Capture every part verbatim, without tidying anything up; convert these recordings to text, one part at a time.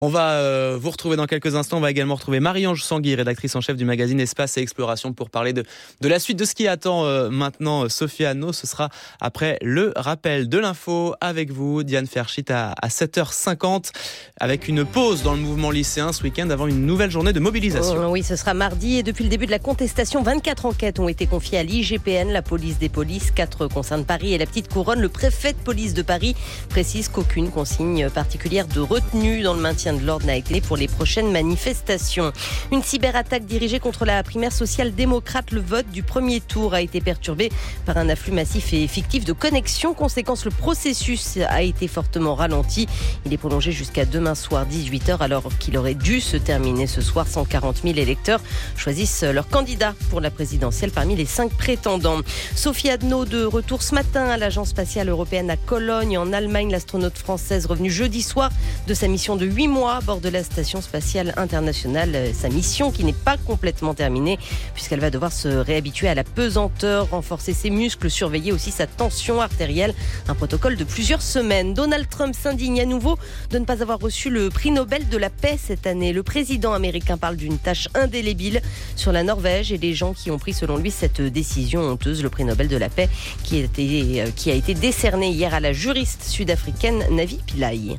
On va euh, vous retrouver dans quelques instants. On va également retrouver Marie-Ange Sanguy, rédactrice en chef du magazine Espace et Exploration, pour parler de, de la suite de ce qui attend euh, maintenant Sophie Anneau. Ce sera après le rappel de l'info avec vous, Diane Ferchit, à, à sept heures cinquante, avec une pause dans le mouvement lycéen ce week-end avant une nouvelle journée de mobilisation. Oh, oui, ce sera mardi et depuis le début de la contestation, vingt-quatre enquêtes ont été confiées à l'I G P N, la police des polices. Quatre concernent Paris et la Petite Couronne. Le préfet de police de Paris précise qu'aucune consigne particulière de retenue dans le maintien de l'ordre n'a été pour les prochaines manifestations. Une cyberattaque dirigée contre la primaire social-démocrate. Le vote du premier tour a été perturbé par un afflux massif et fictif de connexions. Conséquence, le processus a été fortement ralenti. Il est prolongé jusqu'à demain soir dix-huit heures alors qu'il aurait dû se terminer ce soir. cent quarante mille électeurs choisissent leur candidat pour la présidentielle parmi les cinq prétendants. Sophie Anneau de retour ce matin à l'Agence spatiale européenne à Cologne en Allemagne. L'astronaute française revenue jeudi soir de sa mission de huit mois à bord de la Station spatiale internationale. Sa mission qui n'est pas complètement terminée puisqu'elle va devoir se réhabituer à la pesanteur, renforcer ses muscles, surveiller aussi sa tension artérielle. Un protocole de plusieurs semaines. Donald Trump s'indigne à nouveau de ne pas avoir reçu le prix Nobel de la paix cette année. Le président américain parle d'une tâche indélébile sur la Norvège et les gens qui ont pris selon lui cette décision honteuse. Le prix Nobel de la paix qui a été, qui a été décerné hier à la juriste sud-africaine Navi Pillay.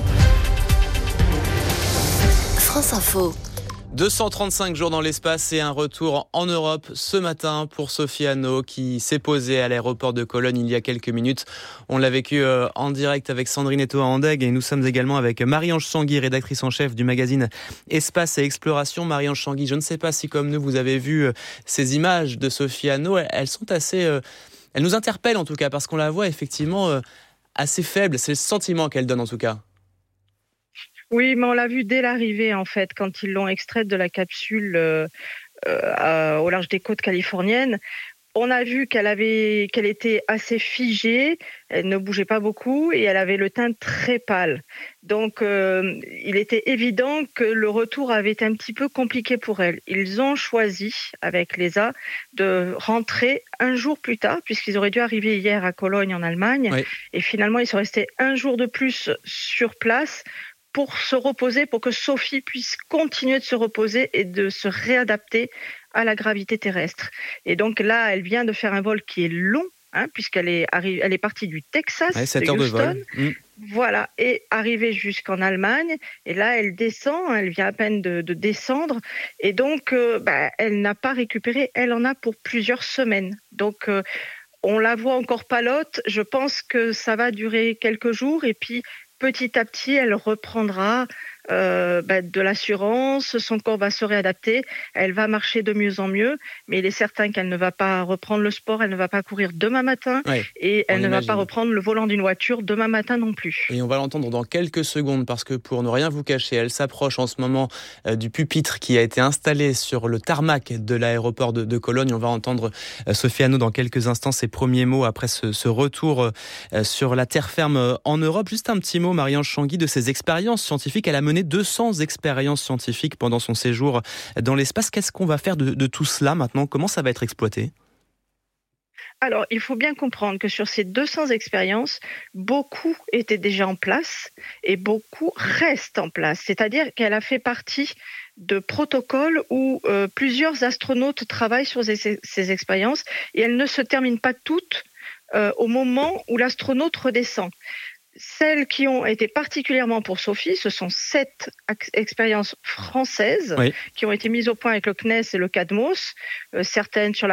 France Info. deux cent trente-cinq jours dans l'espace et un retour en Europe ce matin pour Sophie Anneau qui s'est posée à l'aéroport de Cologne il y a quelques minutes. On l'a vécu en direct avec Sandrine Etoa-Andeg et nous sommes également avec Marie-Ange Sanguy, rédactrice en chef du magazine Espace et Exploration. Marie-Ange Sanguy, je ne sais pas si comme nous vous avez vu ces images de Sophie Anneau, elles sont assez... Elles nous interpellent en tout cas parce qu'on la voit effectivement assez faible. C'est le sentiment qu'elle donne en tout cas. Oui, mais on l'a vu dès l'arrivée, en fait, quand ils l'ont extraite de la capsule euh, euh, au large des côtes californiennes. On a vu qu'elle avait, qu'elle était assez figée, elle ne bougeait pas beaucoup et elle avait le teint très pâle. Donc, euh, il était évident que le retour avait été un petit peu compliqué pour elle. Ils ont choisi, avec l'E S A, de rentrer un jour plus tard, puisqu'ils auraient dû arriver hier à Cologne, en Allemagne. Oui. Et finalement, ils sont restés un jour de plus sur place pour se reposer, pour que Sophie puisse continuer de se reposer et de se réadapter à la gravité terrestre. Et donc là, elle vient de faire un vol qui est long, hein, puisqu'elle est, arri- elle est partie du Texas, ouais, sept de heures Houston, de vol. Mmh. Voilà, et arrivée jusqu'en Allemagne. Et là, elle descend, elle vient à peine de, de descendre. Et donc, euh, bah, elle n'a pas récupéré, elle en a pour plusieurs semaines. Donc, euh, on la voit encore palote. Je pense que ça va durer quelques jours et puis petit à petit, elle reprendra euh, bah, de l'assurance, son corps va se réadapter, elle va marcher de mieux en mieux, mais il est certain qu'elle ne va pas reprendre le sport, elle ne va pas courir demain matin, ouais, et elle ne imagine. va pas reprendre le volant d'une voiture demain matin non plus. Et on va l'entendre dans quelques secondes, parce que pour ne rien vous cacher, elle s'approche en ce moment euh, du pupitre qui a été installé sur le tarmac de l'aéroport de, de Cologne. On va entendre euh, Sophie Anneau dans quelques instants, ses premiers mots après ce, ce retour euh, sur la terre ferme euh, en Europe. Juste un petit mot, Marie-Ange Sanguy, de ses expériences scientifiques. Elle a mené deux cents expériences scientifiques pendant son séjour dans l'espace. Qu'est-ce qu'on va faire de, de tout cela maintenant ? Comment ça va être exploité ? Alors, il faut bien comprendre que sur ces deux cents expériences, beaucoup étaient déjà en place et beaucoup restent en place. C'est-à-dire qu'elle a fait partie de protocoles où euh, plusieurs astronautes travaillent sur ces, ces expériences et elles ne se terminent pas toutes euh, au moment où l'astronaute redescend. Celles qui ont été particulièrement pour Sophie, ce sont sept ex- expériences françaises, oui, qui ont été mises au point avec le C N E S et le CADMOS, euh, certaines sur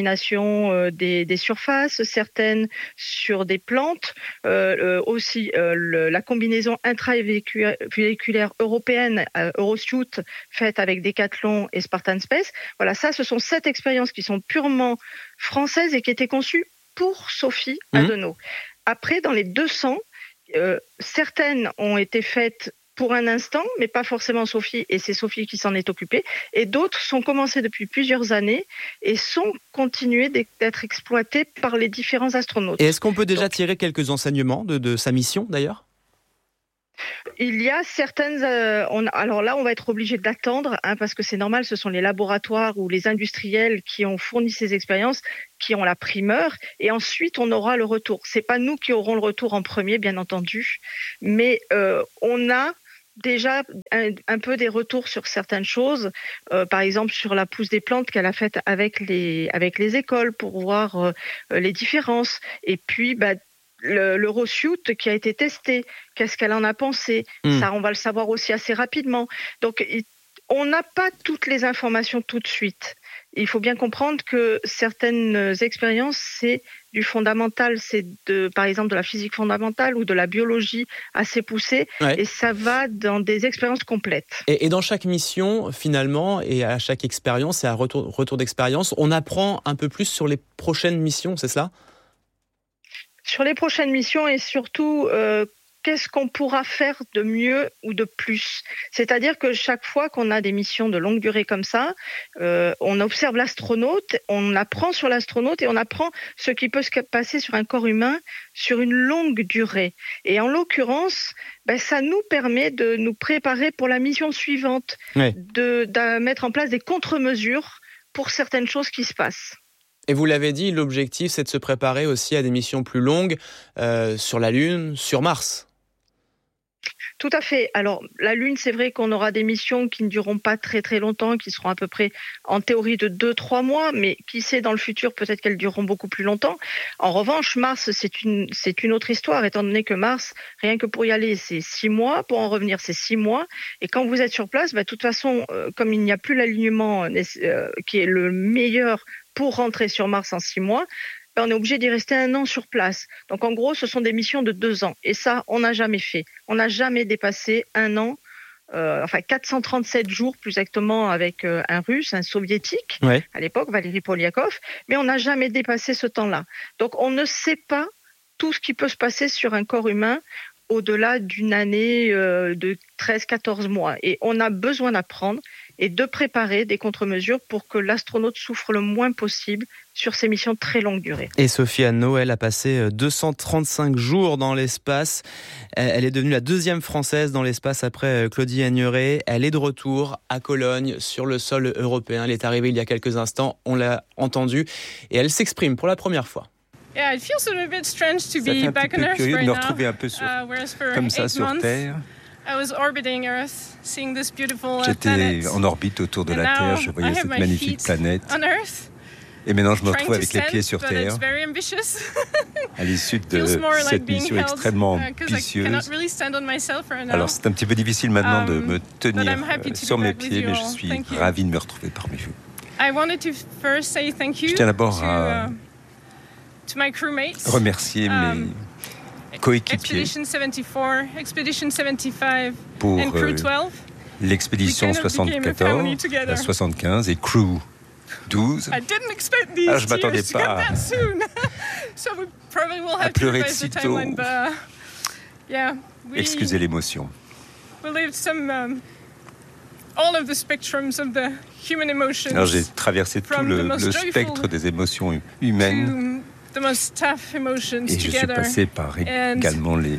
la contamination euh, des, des surfaces, certaines sur des plantes, euh, euh, aussi euh, le, la combinaison intravéhiculaire européenne euh, Euroshoot faite avec Decathlon et Spartan Space. Voilà, ça, ce sont sept expériences qui sont purement françaises et qui étaient conçues pour Sophie mmh. Anneau. Après, dans les deux cents, Euh, certaines ont été faites pour un instant, mais pas forcément Sophie, et c'est Sophie qui s'en est occupée, et d'autres sont commencées depuis plusieurs années et sont continuées d'être exploitées par les différents astronautes. Et est-ce qu'on peut déjà Donc, tirer quelques enseignements de, de sa mission d'ailleurs ? Il y a certaines... Euh, on, alors là, on va être obligé d'attendre, hein, parce que c'est normal, ce sont les laboratoires ou les industriels qui ont fourni ces expériences, qui ont la primeur, et ensuite on aura le retour. C'est pas nous qui aurons le retour en premier, bien entendu, mais euh, on a déjà un, un peu des retours sur certaines choses, euh, par exemple sur la pousse des plantes qu'elle a faite avec les, avec les écoles pour voir euh, les différences. Et puis, bah, le, l'Euroshoot qui a été testé, qu'est-ce qu'elle en a pensé? mmh. Ça, on va le savoir aussi assez rapidement. Donc, on n'a pas toutes les informations tout de suite. Il faut bien comprendre que certaines expériences, c'est du fondamental, c'est de, par exemple de la physique fondamentale ou de la biologie assez poussée, ouais. Et ça va dans des expériences complètes. Et, et dans chaque mission, finalement, et à chaque expérience et à retour, retour d'expérience, on apprend un peu plus sur les prochaines missions, c'est cela ? Sur les prochaines missions et surtout... Euh, qu'est-ce qu'on pourra faire de mieux ou de plus? C'est-à-dire que chaque fois qu'on a des missions de longue durée comme ça, euh, on observe l'astronaute, on apprend sur l'astronaute et on apprend ce qui peut se passer sur un corps humain sur une longue durée. Et en l'occurrence, ben, ça nous permet de nous préparer pour la mission suivante, oui. de, de mettre en place des contre-mesures pour certaines choses qui se passent. Et vous l'avez dit, l'objectif, c'est de se préparer aussi à des missions plus longues euh, sur la Lune, sur Mars. Tout à fait. Alors, la Lune, c'est vrai qu'on aura des missions qui ne dureront pas très très longtemps, qui seront à peu près en théorie de deux à trois mois, mais qui sait, dans le futur, peut-être qu'elles dureront beaucoup plus longtemps. En revanche, Mars, c'est une, c'est une autre histoire, étant donné que Mars, rien que pour y aller, c'est six mois, pour en revenir, c'est six mois. Et quand vous êtes sur place, bah, de toute façon, euh, comme il n'y a plus l'alignement euh, qui est le meilleur pour rentrer sur Mars en six mois, on est obligé d'y rester un an sur place. Donc en gros, ce sont des missions de deux ans. Et ça, on n'a jamais fait. On n'a jamais dépassé un an, euh, enfin quatre cent trente-sept jours plus exactement avec euh, un Russe, un Soviétique, ouais. à l'époque, Valéry Polyakov, mais on n'a jamais dépassé ce temps-là. Donc on ne sait pas tout ce qui peut se passer sur un corps humain au-delà d'une année euh, de treize à quatorze mois. Et on a besoin d'apprendre et de préparer des contre-mesures pour que l'astronaute souffre le moins possible sur ces missions très longue durée. Et Sophie Anneau, elle a passé deux cent trente-cinq jours dans l'espace. Elle est devenue la deuxième Française dans l'espace après Claudie Aigneret. Elle est de retour à Cologne, sur le sol européen. Elle est arrivée il y a quelques instants, on l'a entendu, et elle s'exprime pour la première fois. Yeah, it feels a little bit strange to be back on Earth curieux right de me retrouver un peu sur, uh, whereas for comme ça eight sur months, Terre. I was orbiting Earth, seeing this beautiful uh, J'étais planet. en orbite autour de And la Terre, now je I voyais have cette my magnifique feet planète. on Earth, et maintenant je me retrouve trying avec to les pieds stand, sur but Terre. it's very ambitious. À l'issue de Feels more like cette being mission held, extrêmement uh, 'cause I ambitieuse. cannot really stand on myself right now. Alors c'est un petit peu difficile maintenant de Um, me tenir but I'm happy euh, to sur be mes back with pieds, you mais je all. suis Thank you. ravi de me retrouver parmi vous. I wanted to first say thank you Je tiens d'abord to, à uh, to my crewmates. remercier Um, mes coéquipiers Expedition seventy-four, Expedition seventy-five, pour and Crew euh, twelve. l'expédition We kind of soixante-quatorze, became a family la soixante-quinze et Crew douze. I didn't expect these Ah, je m'attendais tears to pas get that soon. So we probably will à have to pleurer revise the si tôt. timeline, but uh, yeah, we, Excusez l'émotion. we lived some um, all of the spectrums of the human emotions. Alors j'ai traversé tout From le, the most le joyful spectre des émotions humaines to the most tough emotions et je suis together. passé par And également les,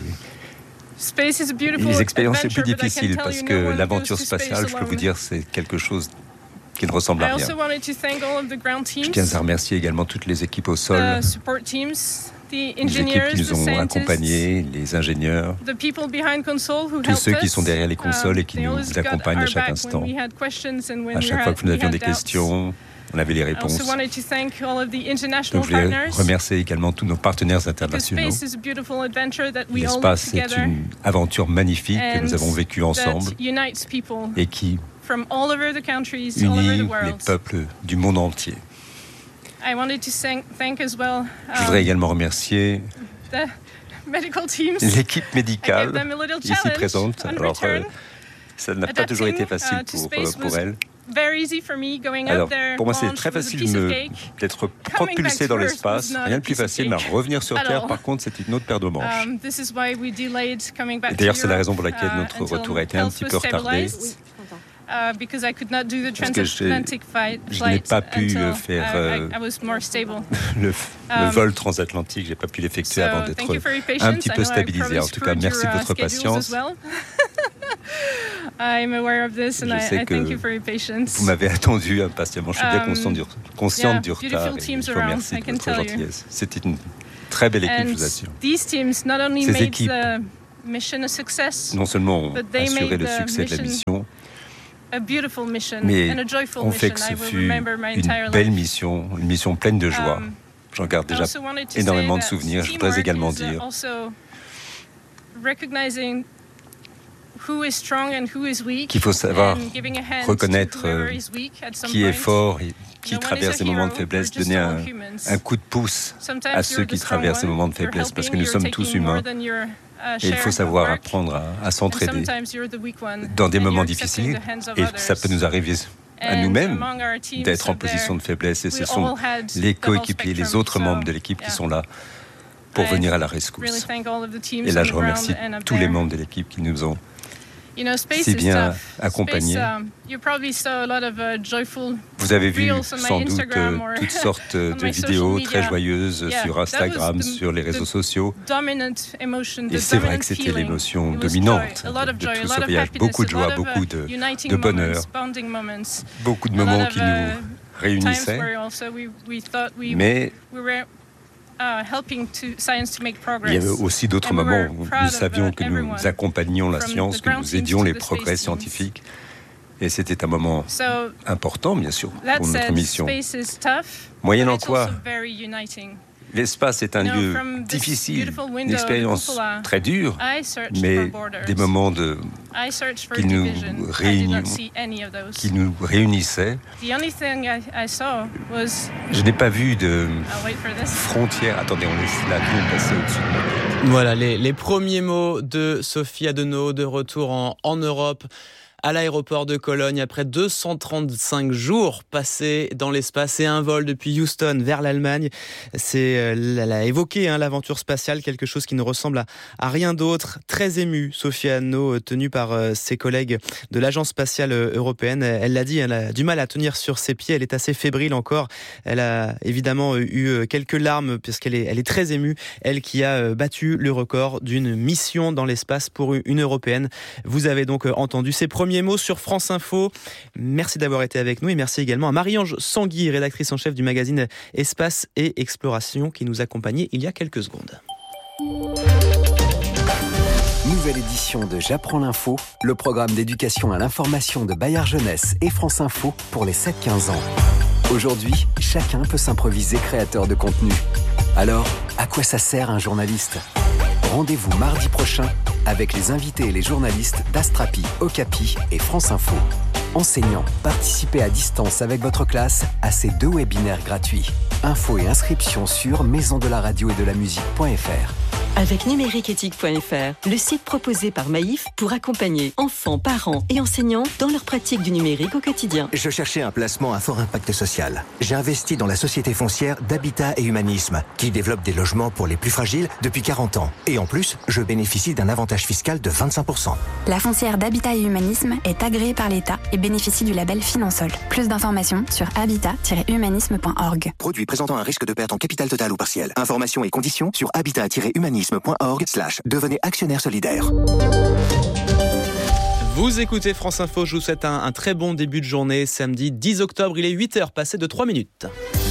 space is a beautiful les expériences les plus adventure, but I can difficiles tell parce you que no one l'aventure goes to space spatiale, je peux vous alone. dire, c'est quelque chose qui ne ressemble I à rien. also wanted to thank all of the ground teams, Je tiens à remercier également toutes les équipes au sol, the support teams, the les équipes engineers, qui nous the ont scientists, accompagnés, les ingénieurs, the people behind console who tous helped ceux qui us. sont derrière les consoles et qui Um, they nous always got accompagnent à our chaque back instant. when we had questions and when À we chaque had- fois que nous we avions had des doubts. questions, on avait les I réponses. also wanted to thank all of the international Donc je voulais partners. remercier également tous nos partenaires Because internationaux. space is a beautiful adventure that we all live L'espace, c'est together une aventure magnifique que and nous avons vécue ensemble that unites people et qui from all over the countries, all over unit the les world. peuples du monde entier. I wanted to thank, thank as well Je voudrais um, également remercier the medical teams. l'équipe I médicale gave them a little ici challenge présente. on Alors, euh, return. ça n'a pas toujours été Adapting, facile uh, to pour, space euh, pour was elle. Very easy for me, going Alors, up there, pour moi, c'est launched très with a facile piece de of me- cake. d'être Coming propulsé back dans to Earth l'espace. was not Rien a de plus piece of facile, mais cake revenir sur at Terre, all. par contre, c'est une autre paire de manches. Um, this is why we delayed coming back Et to d'ailleurs, c'est la Europe, raison pour laquelle uh, notre until retour a été un health petit was peu retardé. stabilized, uh, because I could not do the Parce que j'ai- transatlantic flight, je n'ai flight pas pu, until euh, faire, I- euh, I, I was more stable. Le, le Um, vol transatlantique, j'ai pas pu l'effectuer So, avant thank d'être you for your patience. un petit I peu know I stabilisé. probably En tout cas, screwed merci de your, uh, votre schedules patience. as well. I'm aware of this and Je I, sais I que thank you for your patience. Vous m'avez attendu impatiemment. Je suis bien Um, conscient du, consciente yeah, du retard. beautiful Et teams je vous around, remercie I de can votre tell you. gentillesse. C'était une très belle équipe, je And vous assure. these teams not only Ces made équipes the, non seulement ont assuré le succès de la mission, mais ont fait que ce fut une belle mission, une mission pleine de joie. J'en garde déjà énormément de souvenirs. Je voudrais également dire qu'il faut savoir reconnaître qui est fort et qui traverse des moments de faiblesse, donner un, un coup de pouce à ceux qui traversent ces moments de faiblesse, parce que nous sommes tous humains. Et il faut savoir apprendre à, à s'entraider dans des moments difficiles. Et ça peut nous arriver à nous-mêmes d'être en position de faiblesse. Et ce sont les coéquipiers, les autres membres de l'équipe qui sont là pour venir à la rescousse. Et là, je remercie tous les membres de l'équipe qui nous ont si bien accompagnés. Vous avez vu sans doute euh, toutes sortes de vidéos très joyeuses sur Instagram, sur les réseaux sociaux. Et c'est vrai que c'était l'émotion dominante de tout ce voyage. Beaucoup de joie, beaucoup de, de bonheur, beaucoup de moments qui nous réunissaient. Mais il y avait aussi d'autres moments où nous savions que nous accompagnions la science, que nous aidions les progrès scientifiques. Et c'était un moment important, bien sûr, pour notre mission. Moyennant quoi, l'espace est un lieu difficile, une expérience très dure, mais des moments de, qui, nous réuni... qui nous réunissaient. Je n'ai pas vu de frontières. Attendez, on laisse l'avion passer au-dessus de nous. Voilà les, les premiers mots de Sophie Adenauer, de retour en, en Europe, à l'aéroport de Cologne, après deux cent trente-cinq jours passés dans l'espace et un vol depuis Houston vers l'Allemagne. C'est, elle a évoqué hein, l'aventure spatiale, quelque chose qui ne ressemble à, à rien d'autre. Très émue, Sophie Adenauer, tenue par euh, ses collègues de l'Agence spatiale européenne. Elle l'a dit, elle a du mal à tenir sur ses pieds, elle est assez fébrile encore. Elle a évidemment eu quelques larmes, puisqu'elle est, elle est très émue. Elle qui a battu le record d'une mission dans l'espace pour une Européenne. Vous avez donc entendu ses premiers mots sur France Info. Merci d'avoir été avec nous et merci également à Marie-Ange Sanguy, rédactrice en chef du magazine Espace et Exploration, qui nous accompagnait il y a quelques secondes. Nouvelle édition de J'apprends l'info, le programme d'éducation à l'information de Bayard Jeunesse et France Info pour les sept quinze ans. Aujourd'hui, chacun peut s'improviser créateur de contenu. Alors, à quoi ça sert un journaliste ? Rendez-vous mardi prochain avec les invités et les journalistes d'Astrapi, Okapi et France Info. Enseignants, participez à distance avec votre classe à ces deux webinaires gratuits. Infos et inscriptions sur maison de la radio et de la musique point f r. Avec numériqueéthique point f r, le site proposé par Maïf pour accompagner enfants, parents et enseignants dans leur pratique du numérique au quotidien. Je cherchais un placement à fort impact social. J'ai investi dans la société foncière d'Habitat et Humanisme, qui développe des logements pour les plus fragiles depuis quarante ans. Et en plus, je bénéficie d'un avantage fiscal de vingt-cinq pour cent. La foncière d'Habitat et Humanisme est agréée par l'État et bénéficie du label Finansol. Plus d'informations sur habitat tiret humanisme point org. Produit présentant un risque de perte en capital total ou partiel. Informations et conditions sur habitat tiret humanisme point org slash devenez actionnaire solidaire. Vous écoutez France Info, je vous souhaite un, un très bon début de journée. Samedi dix octobre, il est huit heures passées de trois minutes.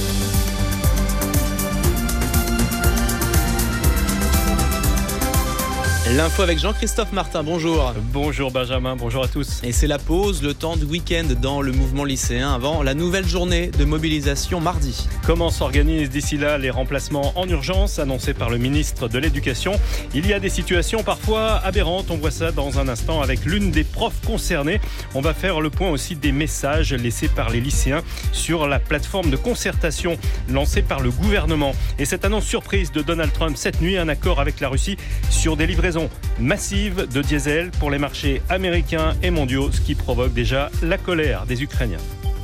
L'info avec Jean-Christophe Martin, bonjour. Bonjour Benjamin, bonjour à tous. Et c'est la pause, le temps du week-end dans le mouvement lycéen avant la nouvelle journée de mobilisation mardi. Comment s'organisent d'ici là les remplacements en urgence annoncés par le ministre de l'Éducation ? Il y a des situations parfois aberrantes, on voit ça dans un instant avec l'une des profs concernées. On va faire le point aussi des messages laissés par les lycéens sur la plateforme de concertation lancée par le gouvernement. Et cette annonce surprise de Donald Trump cette nuit, un accord avec la Russie sur des livraisons massive de diesel pour les marchés américains et mondiaux, ce qui provoque déjà la colère des Ukrainiens.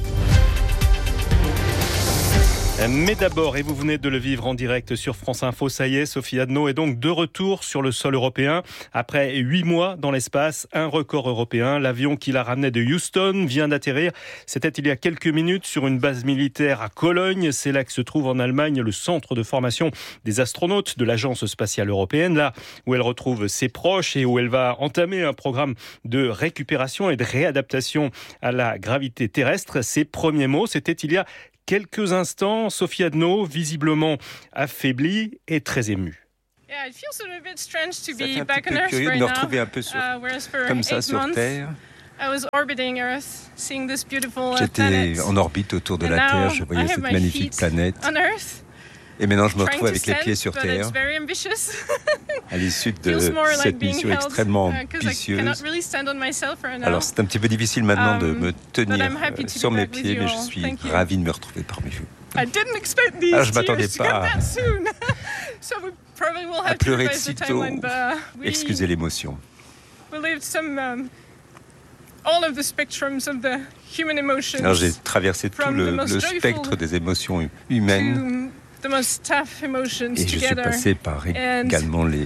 Mais d'abord, et vous venez de le vivre en direct sur France Info, ça y est, Sophie Adenauer est donc de retour sur le sol européen. Après huit mois dans l'espace, un record européen. L'avion qui la ramenait de Houston vient d'atterrir. C'était il y a quelques minutes sur une base militaire à Cologne. C'est là que se trouve en Allemagne le centre de formation des astronautes de l'Agence spatiale européenne, là où elle retrouve ses proches et où elle va entamer un programme de récupération et de réadaptation à la gravité terrestre. Ses premiers mots, c'était il y a quelques instants, Sophie Adenauer, visiblement affaiblie et très émue. Yeah, it feels a bit strange to Ça fait be un back petit on peu Earth curieux de right me now. retrouver un peu sur, Uh, whereas for comme ça eight sur months, Terre. I was orbiting Earth, seeing this beautiful uh, J'étais planet. en orbite autour de And la now Terre, je I voyais have cette my magnifique feet planète. on Earth, Et maintenant, je me trying retrouve to avec les stand, pieds sur but Terre, it's very ambitious. à l'issue de Feels more like cette being mission held, extrêmement uh, 'cause I ambitieuse. cannot really stand on myself right now. Alors, c'est un petit peu difficile maintenant de Um, me tenir but I'm happy euh, to sur be mes back with pieds, you mais je all. suis Thank you. ravi de me retrouver parmi vous. I didn't expect these Ah, je m'attendais tears to come pas that soon. So we probably will à have to pleurer de revise the sitôt. timeline, but uh, we, Excusez l'émotion. we lived some um, all of the spectrums of the human emotions. Alors, j'ai traversé tout from le, the most le joyful spectre des émotions humaines to the most tough emotions et je suis together. passé par And également les,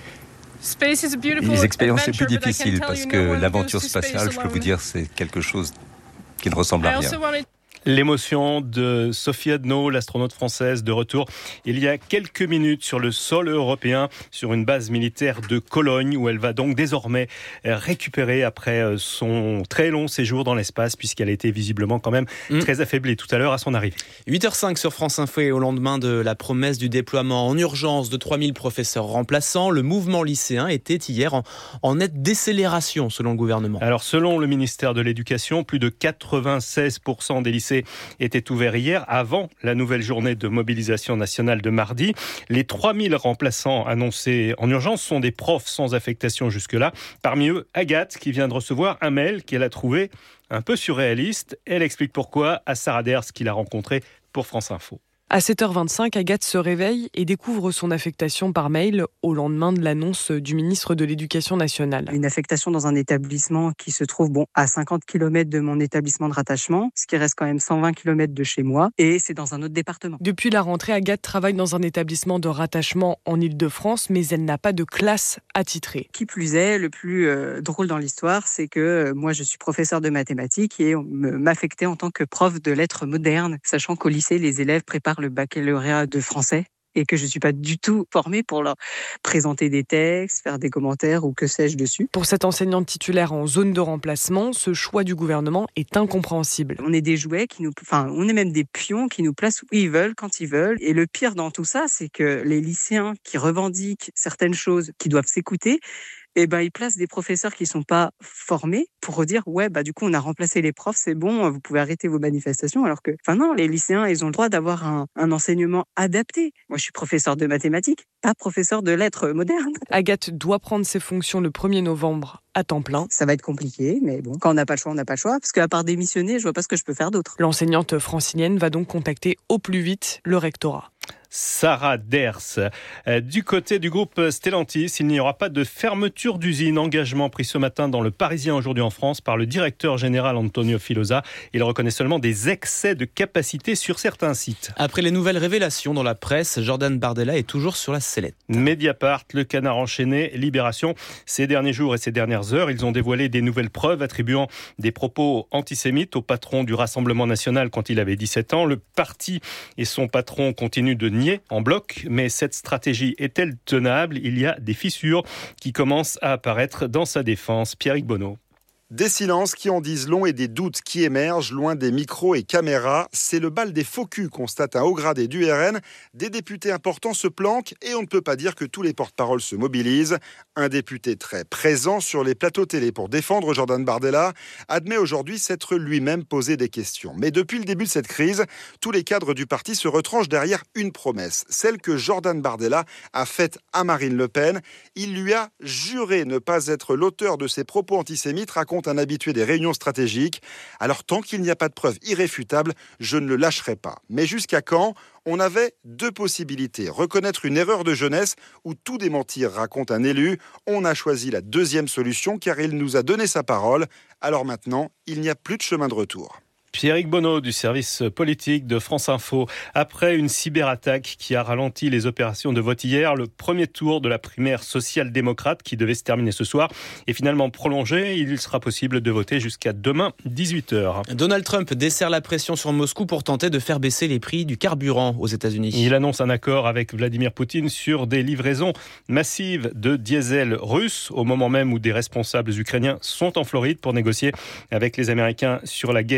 space is a beautiful les expériences les plus adventure, but I can difficiles tell parce you que no one l'aventure goes to space spatiale, je peux vous alone. dire, c'est quelque chose qui ne ressemble I à rien. also wanted L'émotion de Sophie Adno, l'astronaute française de retour il y a quelques minutes sur le sol européen, sur une base militaire de Cologne, où elle va donc désormais récupérer après son très long séjour dans l'espace, puisqu'elle a été visiblement quand même mmh. très affaiblie tout à l'heure à son arrivée. huit heures cinq sur France Info et au lendemain de la promesse du déploiement en urgence de trois mille professeurs remplaçants, le mouvement lycéen était hier en, en nette décélération selon le gouvernement. Alors selon le ministère de l'Éducation, plus de quatre-vingt-seize pour cent des lycées étaient ouverts hier, avant la nouvelle journée de mobilisation nationale de mardi. Les trois mille remplaçants annoncés en urgence sont des profs sans affectation jusque-là. Parmi eux, Agathe, qui vient de recevoir un mail qu'elle a trouvé un peu surréaliste. Elle explique pourquoi à Sarah Ders, qui l'a rencontrée pour France Info. À sept heures vingt-cinq, Agathe se réveille et découvre son affectation par mail au lendemain de l'annonce du ministre de l'Éducation nationale. Une affectation dans un établissement qui se trouve bon, à cinquante kilomètres de mon établissement de rattachement, ce qui reste quand même cent vingt kilomètres de chez moi, et c'est dans un autre département. Depuis la rentrée, Agathe travaille dans un établissement de rattachement en Île-de-France, mais elle n'a pas de classe attitrée. Qui plus est, le plus euh, drôle dans l'histoire, c'est que euh, moi je suis professeur de mathématiques et on m'affectait en tant que prof de lettres modernes, sachant qu'au lycée, les élèves préparent le baccalauréat de français et que je ne suis pas du tout formée pour leur présenter des textes, faire des commentaires ou que sais-je dessus. Pour cette enseignante titulaire en zone de remplacement, ce choix du gouvernement est incompréhensible. On est des jouets, qui nous, enfin, on est même des pions qui nous placent où ils veulent, quand ils veulent. Et le pire dans tout ça, c'est que les lycéens qui revendiquent certaines choses qui doivent s'écouter, eh ben, ils placent des professeurs qui ne sont pas formés pour dire « ouais, bah, du coup, on a remplacé les profs, c'est bon, vous pouvez arrêter vos manifestations ». Alors que, enfin non, les lycéens, ils ont le droit d'avoir un, un enseignement adapté. Moi, je suis professeur de mathématiques, pas professeur de lettres modernes. Agathe doit prendre ses fonctions le premier novembre à temps plein. Ça va être compliqué, mais bon, quand on n'a pas le choix, on n'a pas le choix. Parce qu'à part démissionner, je vois pas ce que je peux faire d'autre. L'enseignante francilienne va donc contacter au plus vite le rectorat. Sarah Ders. Du côté du groupe Stellantis, il n'y aura pas de fermeture d'usine. Engagement pris ce matin dans le Parisien aujourd'hui en France par le directeur général Antonio Filosa. Il reconnaît seulement des excès de capacité sur certains sites. Après les nouvelles révélations dans la presse, Jordan Bardella est toujours sur la sellette. Mediapart, Le Canard enchaîné, Libération. Ces derniers jours et ces dernières heures, ils ont dévoilé des nouvelles preuves attribuant des propos antisémites au patron du Rassemblement national quand il avait dix-sept ans. Le parti et son patron continuent de nier en bloc, mais cette stratégie est-elle tenable ? Il y a des fissures qui commencent à apparaître dans sa défense. Pierrick Bonneau. Des silences qui en disent long et des doutes qui émergent loin des micros et caméras. C'est le bal des faux culs, constate un haut gradé du R N. Des députés importants se planquent et on ne peut pas dire que tous les porte-paroles se mobilisent. Un député très présent sur les plateaux télé pour défendre Jordan Bardella admet aujourd'hui s'être lui-même posé des questions. Mais depuis le début de cette crise, tous les cadres du parti se retranchent derrière une promesse, celle que Jordan Bardella a faite à Marine Le Pen. Il lui a juré ne pas être l'auteur de ses propos antisémites, raconte un habitué des réunions stratégiques. Alors tant qu'il n'y a pas de preuves irréfutables, je ne le lâcherai pas. Mais jusqu'à quand ? On avait deux possibilités. Reconnaître une erreur de jeunesse ou tout démentir, raconte un élu. On a choisi la deuxième solution car il nous a donné sa parole. Alors maintenant, il n'y a plus de chemin de retour. Pierrick Bonneau du service politique de France Info. Après une cyberattaque qui a ralenti les opérations de vote hier, le premier tour de la primaire social-démocrate qui devait se terminer ce soir est finalement prolongé. Il sera possible de voter jusqu'à demain dix-huit heures. Donald Trump desserre la pression sur Moscou pour tenter de faire baisser les prix du carburant aux États-Unis. Il annonce un accord avec Vladimir Poutine sur des livraisons massives de diesel russe au moment même où des responsables ukrainiens sont en Floride pour négocier avec les Américains sur la guerre en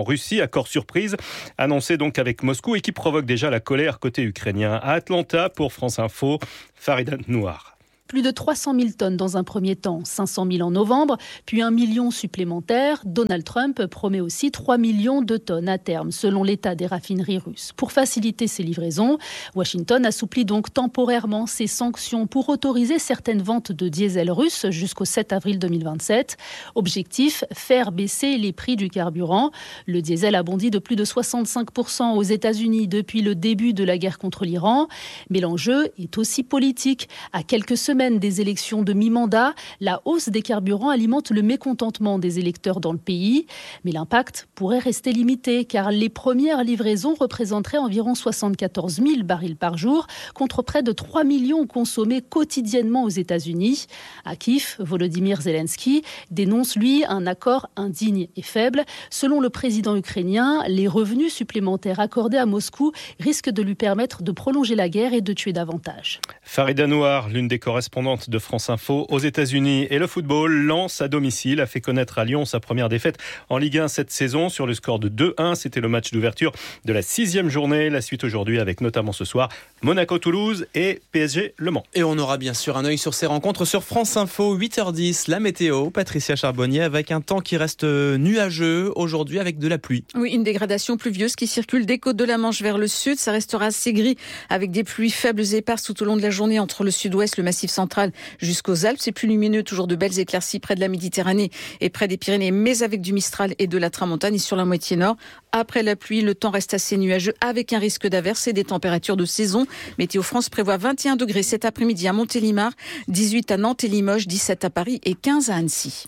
Russie, accord surprise annoncé donc avec Moscou et qui provoque déjà la colère côté ukrainien. À Atlanta, pour France Info, Farida Noir. Plus de trois cent mille tonnes dans un premier temps, cinq cent mille en novembre, puis un million supplémentaire. Donald Trump promet aussi trois millions de tonnes à terme, selon l'état des raffineries russes. Pour faciliter ces livraisons, Washington assouplit donc temporairement ses sanctions pour autoriser certaines ventes de diesel russe jusqu'au sept avril deux mille vingt-sept. Objectif, faire baisser les prix du carburant. Le diesel a bondi de plus de soixante-cinq pour cent aux États-Unis depuis le début de la guerre contre l'Iran. Mais l'enjeu est aussi politique. À quelques semaines des élections de mi-mandat, la hausse des carburants alimente le mécontentement des électeurs dans le pays. Mais l'impact pourrait rester limité car les premières livraisons représenteraient environ soixante-quatorze mille barils par jour contre près de trois millions consommés quotidiennement aux États-Unis. À Kiev, Volodymyr Zelensky dénonce, lui, un accord indigne et faible. Selon le président ukrainien, les revenus supplémentaires accordés à Moscou risquent de lui permettre de prolonger la guerre et de tuer davantage. Farida Noir, l'une des correspondante de France Info aux États-Unis. Et le football, Lens à domicile a fait connaître à Lyon sa première défaite en Ligue un cette saison sur le score de deux un. C'était le match d'ouverture de la sixième journée. La suite aujourd'hui avec notamment ce soir Monaco-Toulouse et P S G-Le Mans. Et on aura bien sûr un œil sur ces rencontres sur France Info, huit heures dix, la météo. Patricia Charbonnier avec un temps qui reste nuageux aujourd'hui avec de la pluie. Oui, une dégradation pluvieuse qui circule des côtes de la Manche vers le sud. Ça restera assez gris avec des pluies faibles et éparses tout au long de la journée entre le sud-ouest, le massif central jusqu'aux Alpes. C'est plus lumineux, toujours de belles éclaircies près de la Méditerranée et près des Pyrénées, mais avec du Mistral et de la Tramontane. Et sur la moitié nord, après la pluie, le temps reste assez nuageux avec un risque d'averse et des températures de saison. Météo France prévoit vingt et un degrés cet après-midi à Montélimar, dix-huit à Nantes et Limoges, dix-sept à Paris et quinze à Annecy.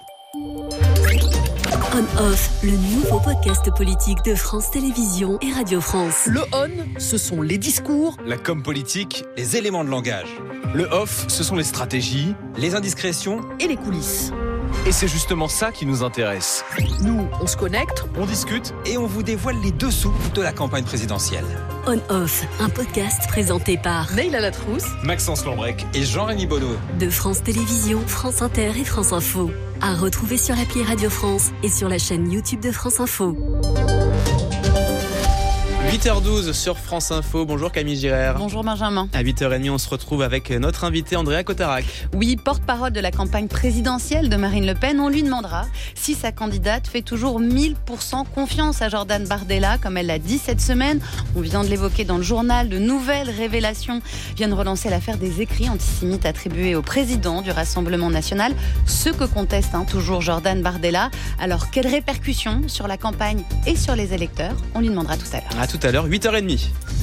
On-Off, le nouveau podcast politique de France Télévisions et Radio France. Le on, ce sont les discours. La com politique, les éléments de langage. Le off, ce sont les stratégies, les indiscrétions et les coulisses. Et c'est justement ça qui nous intéresse. Nous, on se connecte, on discute et on vous dévoile les dessous de la campagne présidentielle. On-Off, un podcast présenté par Neila Latrousse, Maxence Lambrec et Jean-Rémy Bonneau. De France Télévisions, France Inter et France Info. À retrouver sur l'appli Radio France et sur la chaîne YouTube de France Info. huit heures douze sur France Info. Bonjour Camille Girard. Bonjour Benjamin. À huit heures trente, on se retrouve avec notre invité Andréa Cotarac. Oui, porte-parole de la campagne présidentielle de Marine Le Pen. On lui demandera si sa candidate fait toujours mille pour cent confiance à Jordan Bardella, comme elle l'a dit cette semaine. On vient de l'évoquer dans le journal. De nouvelles révélations viennent relancer l'affaire des écrits antisémites attribués au président du Rassemblement national. Ce que conteste hein, toujours Jordan Bardella. Alors, quelles répercussions sur la campagne et sur les électeurs? On lui demandera tout à l'heure. À tout à l'heure, huit heures trente.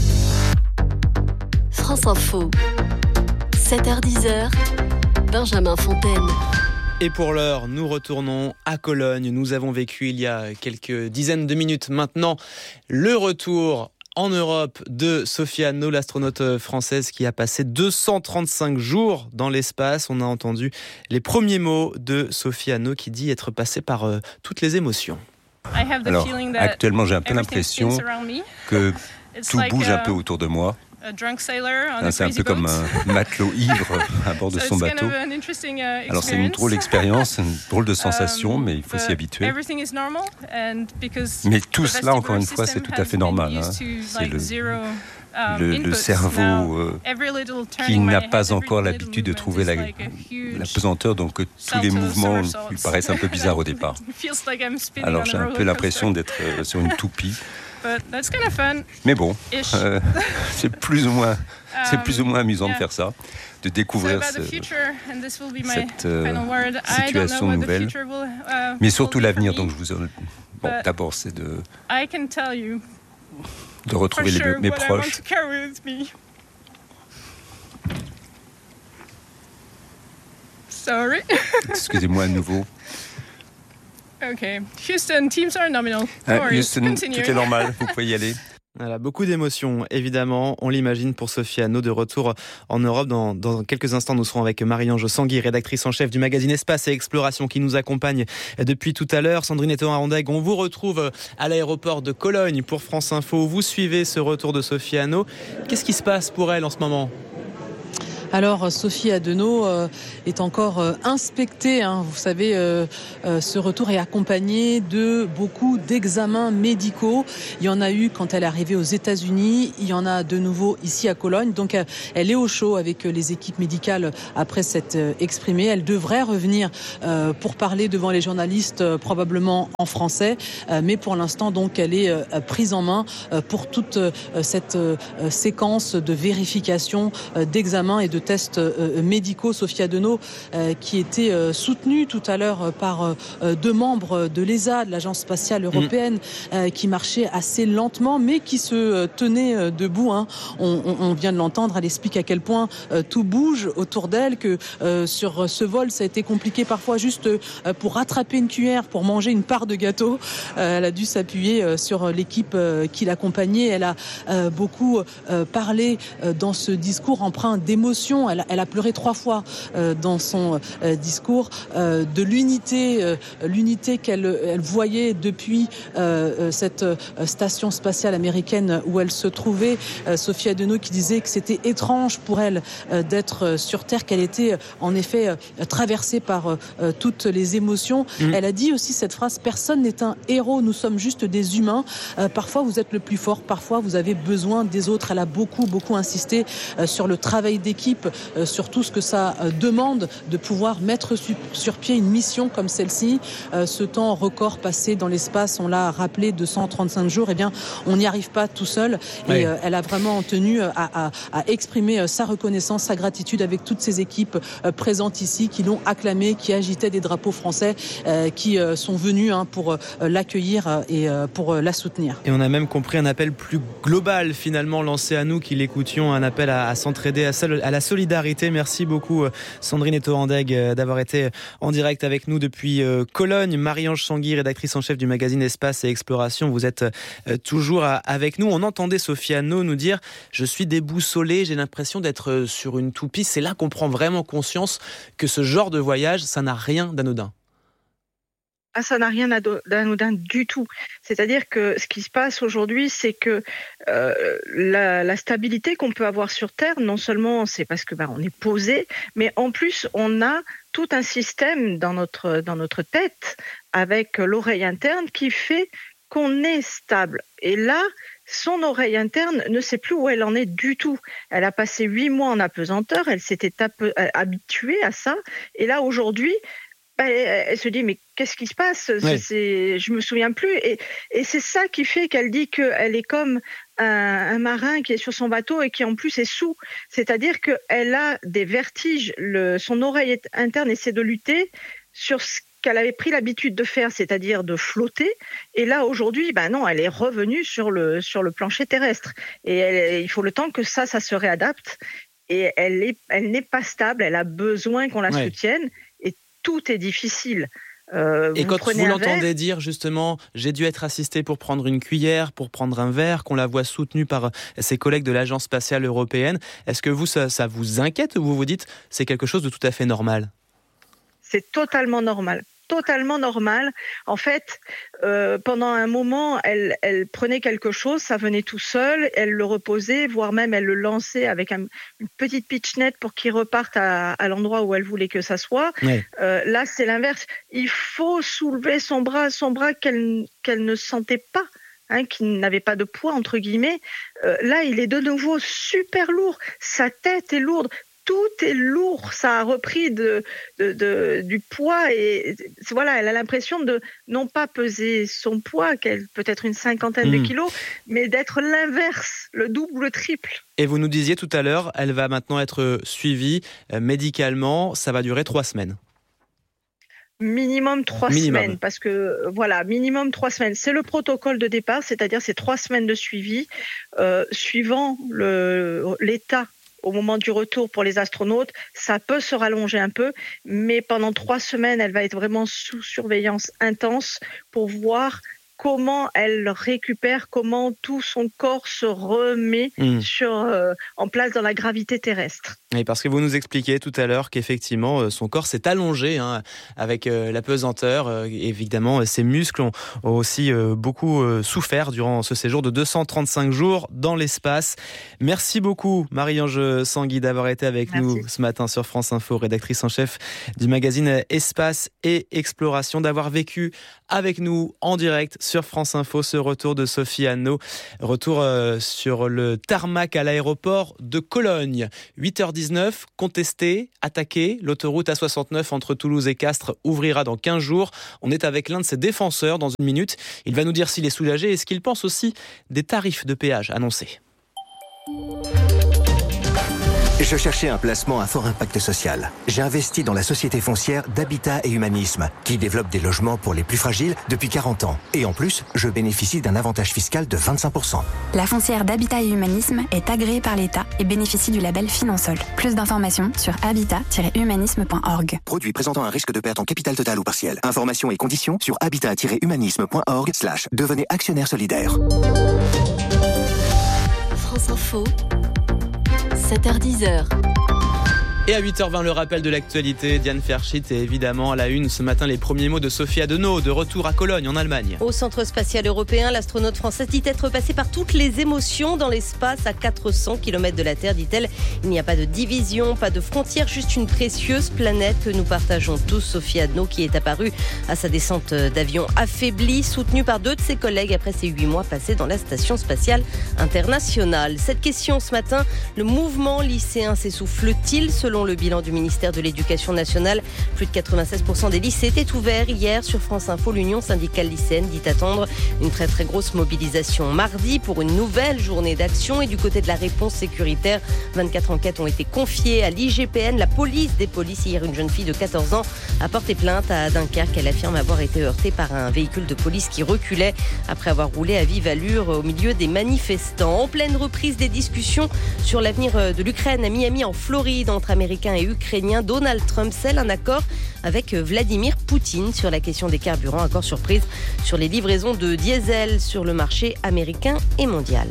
France Info, sept heures dix, Benjamin Fontaine. Et pour l'heure, nous retournons à Cologne. Nous avons vécu il y a quelques dizaines de minutes maintenant le retour en Europe de Sophie Anno, l'astronaute française qui a passé deux cent trente-cinq jours dans l'espace. On a entendu les premiers mots de Sophie Anno qui dit être passée par euh, toutes les émotions. Alors, actuellement, j'ai un peu l'impression que tout bouge un peu autour de moi. C'est un peu comme un matelot ivre à bord de son bateau. Alors, c'est une drôle d'expérience, une drôle de sensation, mais il faut s'y habituer. Mais tout cela, encore une fois, c'est tout à fait normal. Hein. C'est le... Le, le cerveau euh, qui n'a pas encore l'habitude de trouver la, la pesanteur, donc tous les mouvements lui paraissent un peu bizarres au départ. Alors j'ai un peu l'impression d'être euh, sur une toupie. Mais bon, euh, c'est plus ou moins, c'est plus ou moins amusant de faire ça, de découvrir ce, cette euh, situation nouvelle. Mais surtout l'avenir. Donc je vous, bon, d'abord c'est de de retrouver les, mes proches. Sorry. Excusez-moi à nouveau. Okay. Houston, teams are nominal. Ah, Houston, tout est normal, vous pouvez y aller. Voilà, beaucoup d'émotions, évidemment. On l'imagine pour Sophie Anno de retour en Europe. Dans, dans quelques instants, nous serons avec Marie-Ange Sangui, rédactrice en chef du magazine Espace et Exploration, qui nous accompagne depuis tout à l'heure. Sandrine Ettoin-Rondeg, on vous retrouve à l'aéroport de Cologne pour France Info. Vous suivez ce retour de Sophie Anno. Qu'est-ce qui se passe pour elle en ce moment ? Alors, Sophie Adenau euh, est encore euh, inspectée. Hein. Vous savez, euh, euh, ce retour est accompagné de beaucoup d'examens médicaux. Il y en a eu quand elle est arrivée aux États-Unis. Il y en a de nouveau ici à Cologne. Donc, euh, elle est au chaud avec les équipes médicales après s'être euh, exprimée. Elle devrait revenir euh, pour parler devant les journalistes, euh, probablement en français. Euh, mais pour l'instant, donc, elle est euh, prise en main euh, pour toute euh, cette euh, séquence de vérification, euh, d'examens et de tests euh, médicaux. Sophie Adenau, euh, qui était euh, soutenue tout à l'heure par euh, deux membres de l'E S A, de l'Agence spatiale européenne, euh, qui marchait assez lentement, mais qui se euh, tenait euh, debout. Hein. On, on, on vient de l'entendre, elle explique à quel point euh, tout bouge autour d'elle, que euh, sur ce vol, ça a été compliqué parfois juste euh, pour rattraper une cuillère, pour manger une part de gâteau. Euh, elle a dû s'appuyer euh, sur l'équipe euh, qui l'accompagnait. Elle a euh, beaucoup euh, parlé euh, dans ce discours empreint d'émotion. Elle, elle a pleuré trois fois euh, dans son euh, discours euh, de l'unité, euh, l'unité qu'elle elle voyait depuis euh, cette euh, station spatiale américaine où elle se trouvait. Euh, Sophie Adenau qui disait que c'était étrange pour elle euh, d'être sur Terre, qu'elle était euh, en effet euh, traversée par euh, toutes les émotions. Mmh. Elle a dit aussi cette phrase: personne n'est un héros, nous sommes juste des humains. Euh, parfois vous êtes le plus fort, parfois vous avez besoin des autres. Elle a beaucoup beaucoup insisté euh, sur le travail d'équipe, euh, sur tout ce que ça euh, demande de pouvoir mettre su- sur pied une mission comme celle-ci. Euh, ce temps record passé dans l'espace, on l'a rappelé, deux cent trente-cinq jours, eh bien on n'y arrive pas tout seul. Oui. Et euh, elle a vraiment tenu à, à, à exprimer sa reconnaissance, sa gratitude avec toutes ces équipes euh, présentes ici, qui l'ont acclamée, qui agitaient des drapeaux français, euh, qui euh, sont venus hein, pour euh, l'accueillir euh, et euh, pour euh, la soutenir. Et on a même compris un appel plus global finalement lancé à nous qui l'écoutions, un appel à, à s'entraider, à, sol- à la solidarité. Merci beaucoup Sandrine Eto-Handeg d'avoir été en direct avec nous depuis euh, Cologne. Marie-Ange Sanguy, rédactrice en chef du magazine Espace et Exploration, vous êtes euh, toujours à, avec nous. On entendait Sophie Adenau nous dire: je suis déboussolée, j'ai l'impression d'être sur une toupie. C'est là qu'on prend vraiment conscience que ce genre de voyage, ça n'a rien d'anodin. Ah, ça n'a rien d'anodin du tout. C'est-à-dire que ce qui se passe aujourd'hui, c'est que euh, la, la stabilité qu'on peut avoir sur Terre, non seulement c'est parce que ben, on est posé, mais en plus on a tout un système dans notre dans notre tête avec l'oreille interne qui fait qu'on est stable. Et là, son oreille interne ne sait plus où elle en est du tout. Elle a passé huit mois en apesanteur, elle s'était ape- habituée à ça, et là aujourd'hui, elle, elle se dit mais qu'est-ce qui se passe ? Ouais. c'est, Je me souviens plus. Et, et c'est ça qui fait qu'elle dit qu'elle est comme un, un marin qui est sur son bateau et qui en plus est sous. C'est-à-dire qu'elle a des vertiges. Le, son oreille interne essaie de lutter sur ce qu'elle avait pris l'habitude de faire, c'est-à-dire de flotter. Et là aujourd'hui, ben non, elle est revenue sur le sur le plancher terrestre. Et elle, il faut le temps que ça, ça se réadapte. Et elle est, elle n'est pas stable. Elle a besoin qu'on la ouais. soutienne. Tout est difficile. Euh, et vous quand vous l'entendez verre, dire justement, j'ai dû être assistée pour prendre une cuillère, pour prendre un verre, qu'on la voit soutenue par ses collègues de l'Agence spatiale européenne, est-ce que vous, ça, ça vous inquiète ou vous vous dites c'est quelque chose de tout à fait normal ? C'est totalement normal. Totalement normal. En fait, euh, pendant un moment, elle, elle prenait quelque chose, ça venait tout seul, elle le reposait, voire même elle le lançait avec un, une petite pitchnette pour qu'il reparte à, à l'endroit où elle voulait que ça soit. Oui. Euh, là, c'est l'inverse. Il faut soulever son bras, son bras qu'elle, qu'elle ne sentait pas. Hein, qui n'avait pas de poids, entre guillemets. Euh, là, il est de nouveau super lourd. Sa tête est lourde. Tout est lourd, ça a repris de, de, de, du poids et voilà, elle a l'impression de non pas peser son poids, qu'elle peut-être une cinquantaine mmh. de kilos, mais d'être l'inverse, le double, le triple. Et vous nous disiez tout à l'heure, elle va maintenant être suivie euh, médicalement, ça va durer trois semaines. Minimum trois minimum. semaines, parce que voilà, minimum trois semaines. C'est le protocole de départ, c'est-à-dire c'est trois semaines de suivi, euh, suivant le, l'état au moment du retour pour les astronautes, ça peut se rallonger un peu, mais pendant trois semaines, elle va être vraiment sous surveillance intense pour voir comment elle récupère, comment tout son corps se remet mmh. sur, euh, en place dans la gravité terrestre. Et parce que vous nous expliquiez tout à l'heure qu'effectivement euh, son corps s'est allongé hein, avec euh, la pesanteur. Euh, évidemment, ses muscles ont, ont aussi euh, beaucoup euh, souffert durant ce séjour de deux cent trente-cinq jours dans l'espace. Merci beaucoup Marie-Ange Sangui d'avoir été avec Merci. nous ce matin sur France Info, rédactrice en chef du magazine Espace et Exploration, d'avoir vécu avec nous en direct sur France Info ce retour de Sophie Anneau. Retour euh, sur le tarmac à l'aéroport de Cologne. huit heures dix-neuf, contesté, attaqué. L'autoroute A soixante-neuf entre Toulouse et Castres ouvrira dans quinze jours. On est avec l'un de ses défenseurs dans une minute. Il va nous dire s'il est soulagé et ce qu'il pense aussi des tarifs de péage annoncés. Je cherchais un placement à fort impact social. J'ai investi dans la société foncière d'Habitat et Humanisme, qui développe des logements pour les plus fragiles depuis quarante ans. Et en plus, je bénéficie d'un avantage fiscal de vingt-cinq pour cent. La foncière d'Habitat et Humanisme est agréée par l'État et bénéficie du label Finansol. Plus d'informations sur habitat tiret humanisme point org. Produit présentant un risque de perte en capital total ou partiel. Informations et conditions sur habitat tiret humanisme point org slash devenez actionnaire solidaire. France Info. sept heures dix. Et à huit heures vingt, le rappel de l'actualité, Diane Ferschit et évidemment à la une ce matin les premiers mots de Sophie Anneau, de retour à Cologne en Allemagne. Au centre spatial européen, l'astronaute française dit être passée par toutes les émotions dans l'espace à quatre cents kilomètres de la Terre, dit-elle. Il n'y a pas de division, pas de frontières, juste une précieuse planète que nous partageons tous. Sophie Anneau qui est apparue à sa descente d'avion affaiblie, soutenue par deux de ses collègues après ses huit mois passés dans la station spatiale internationale. Cette question ce matin, le mouvement lycéen s'essouffle-t-il selon le bilan du ministère de l'Éducation nationale? Plus de quatre-vingt-seize pour cent des lycées étaient ouverts hier. Sur France Info, l'Union syndicale lycéenne dit attendre une très très grosse mobilisation mardi pour une nouvelle journée d'action. Et du côté de la réponse sécuritaire, vingt-quatre enquêtes ont été confiées à l'I G P N, la police des polices. Hier, une jeune fille de quatorze ans a porté plainte à Dunkerque. Elle affirme avoir été heurtée par un véhicule de police qui reculait après avoir roulé à vive allure au milieu des manifestants. En pleine reprise des discussions sur l'avenir de l'Ukraine à Miami en Floride entre Américains et Ukrainiens, Donald Trump scelle un accord avec Vladimir Poutine sur la question des carburants. Accord surprise sur les livraisons de diesel sur le marché américain et mondial.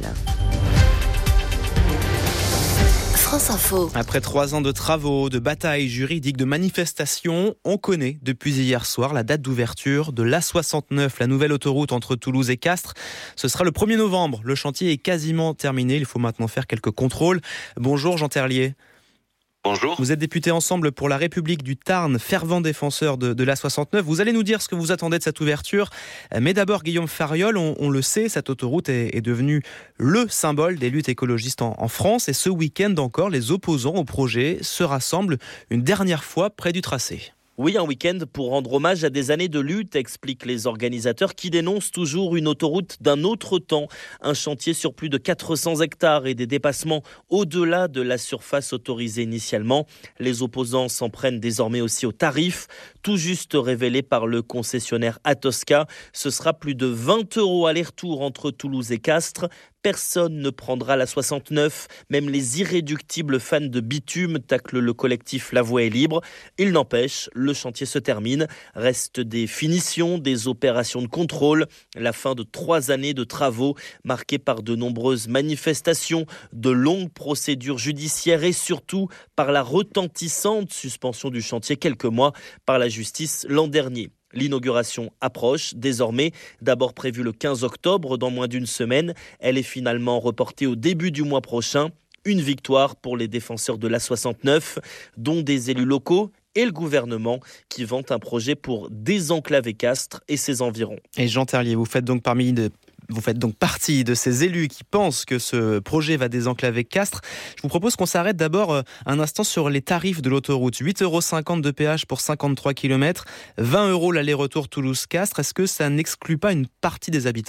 France Info. Après trois ans de travaux, de batailles juridiques, de manifestations, on connaît depuis hier soir la date d'ouverture de l'A soixante-neuf, la nouvelle autoroute entre Toulouse et Castres. Ce sera le premier novembre. Le chantier est quasiment terminé. Il faut maintenant faire quelques contrôles. Bonjour Jean Terlier. Bonjour. Vous êtes député Ensemble pour la République du Tarn, fervent défenseur de, de l'A soixante-neuf. Vous allez nous dire ce que vous attendez de cette ouverture. Mais d'abord, Guillaume Fariol, on, on le sait, cette autoroute est, est devenue le symbole des luttes écologistes en, en France. Et ce week-end encore, les opposants au projet se rassemblent une dernière fois près du tracé. Oui, un week-end pour rendre hommage à des années de lutte, expliquent les organisateurs qui dénoncent toujours une autoroute d'un autre temps. Un chantier sur plus de quatre cents hectares et des dépassements au-delà de la surface autorisée initialement. Les opposants s'en prennent désormais aussi aux tarifs, tout juste révélés par le concessionnaire Atosca. Ce sera plus de vingt euros aller-retour entre Toulouse et Castres. Personne ne prendra la soixante-neuf, même les irréductibles fans de bitume, tacle le collectif La Voie est libre. Il n'empêche, le chantier se termine. Restent des finitions, des opérations de contrôle, la fin de trois années de travaux marquées par de nombreuses manifestations, de longues procédures judiciaires et surtout par la retentissante suspension du chantier quelques mois par la justice l'an dernier. L'inauguration approche désormais, d'abord prévue le quinze octobre, dans moins d'une semaine. Elle est finalement reportée au début du mois prochain. Une victoire pour les défenseurs de l'A soixante-neuf, dont des élus locaux et le gouvernement qui vantent un projet pour désenclaver Castres et ses environs. Et Jean Terlier, vous faites donc parmi de... Vous faites donc partie de ces élus qui pensent que ce projet va désenclaver Castres. Je vous propose qu'on s'arrête d'abord un instant sur les tarifs de l'autoroute. huit euros cinquante de péage pour cinquante-trois kilomètres, vingt euros l'aller-retour Toulouse-Castres. Est-ce que ça n'exclut pas une partie des habitants ?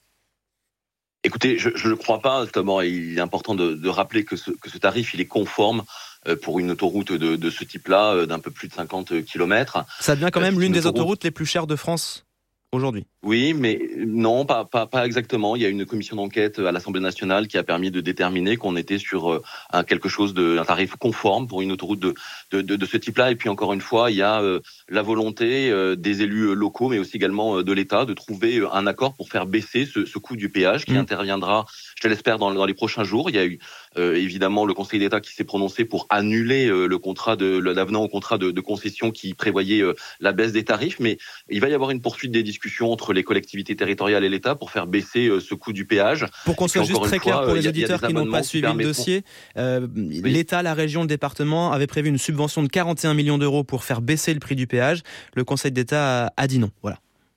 Écoutez, je ne crois pas. Notamment, il est important de, de rappeler que ce, que ce tarif il est conforme pour une autoroute de, de ce type-là, d'un peu plus de cinquante kilomètres. Ça devient quand même l'une des autoroutes les plus chères de France aujourd'hui. Oui, mais non, pas, pas, pas exactement. Il y a une commission d'enquête à l'Assemblée nationale qui a permis de déterminer qu'on était sur un, quelque chose de, un tarif conforme pour une autoroute de, de, de, de ce type-là. Et puis encore une fois, il y a euh, la volonté euh, des élus locaux, mais aussi également euh, de l'État, de trouver euh, un accord pour faire baisser ce, ce coût du péage qui mmh. interviendra, je l'espère, dans, dans les prochains jours. Il y a eu euh, évidemment le Conseil d'État qui s'est prononcé pour annuler euh, le contrat de l'avenant au contrat de, de concession qui prévoyait euh, la baisse des tarifs, mais il va y avoir une poursuite des discussions entre les collectivités territoriales et l'État pour faire baisser euh, ce coût du péage. Pour qu'on soit juste très clair pour les auditeurs qui n'ont pas suivi le dossier, euh, oui. l'État, la région, le département avaient prévu une subvention de quarante et un millions d'euros pour faire baisser le prix du péage. Le Conseil d'État a, a dit non. Voilà.